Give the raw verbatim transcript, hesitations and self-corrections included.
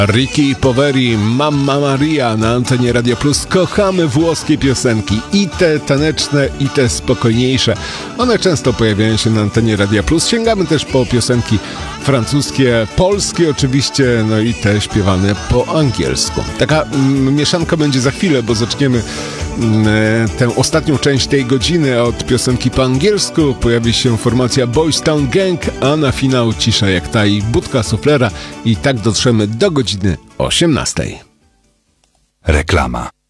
Ricky Poveri, Mamma Maria na antenie Radio Plus. Kochamy włoskie piosenki, i te taneczne, i te spokojniejsze. One często pojawiają się na antenie Radio Plus. Sięgamy też po piosenki francuskie, polskie oczywiście, no i te śpiewane po angielsku. Taka mm, mieszanka będzie za chwilę, bo zaczniemy mm, tę ostatnią część tej godziny od piosenki po angielsku. Pojawi się formacja Boys Town Gang, a na finał cisza jak ta i budka suflera, i tak dotrzemy do godziny osiemnastej. Reklama.